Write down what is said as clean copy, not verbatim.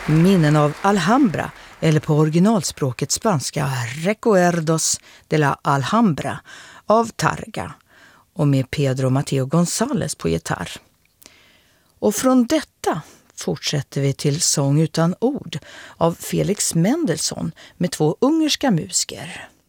Minnen av Alhambra, eller på originalspråket spanska Recuerdos de la Alhambra av Targa och med Pedro Mateo González på gitarr. Och från detta fortsätter vi till Sång utan ord av Felix Mendelssohn med 2 ungerska musiker.